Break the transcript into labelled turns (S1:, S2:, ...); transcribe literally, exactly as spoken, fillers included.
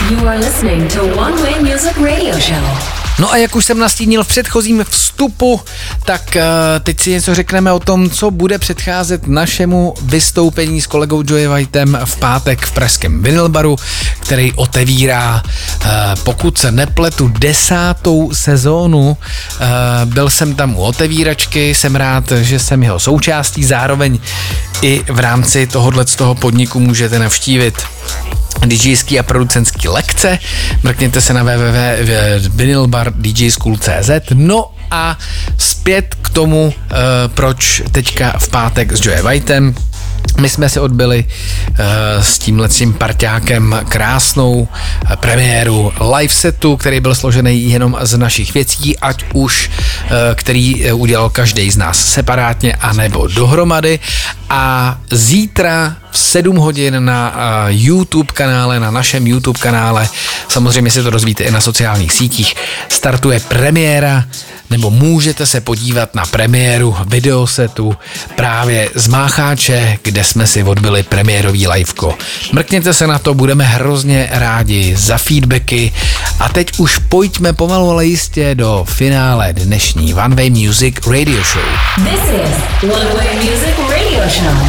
S1: You are listening to One Way Music Radio Show.
S2: No a jak už jsem nastínil v předchozím vstupu, tak uh, teď si něco řekneme o tom, co bude předcházet našemu vystoupení s kolegou Joey Whitem v pátek v pražském Vinyl baru, který otevírá, uh, pokud se nepletu, desátou sezónu. Uh, byl jsem tam u otevíračky, jsem rád, že jsem jeho součástí, zároveň i v rámci tohohle z toho podniku můžete navštívit DJský a producentský lekce. Mrkněte se na w w w tečka vinyl bar d j school tečka c z. No a zpět k tomu, uh, proč teďka v pátek s Joey Whitem. My jsme si odbyli uh, s tímhletím parťákem krásnou uh, premiéru live setu, který byl složený jenom z našich věcí, ať už uh, který uh, udělal každý z nás separátně anebo dohromady. A zítra v sedm hodin na uh, YouTube kanále, na našem YouTube kanále, samozřejmě si to dozvíte i na sociálních sítích, startuje premiéra, nebo můžete se podívat na premiéru videosetu právě z Mácháče, kde jsme si odbyli premiérový liveko. Mrkněte se na to, budeme hrozně rádi za feedbacky a teď už pojďme pomalu, ale jistě do finále dnešní One Way Music Radio Show.
S1: This is One Way Music Radio Show.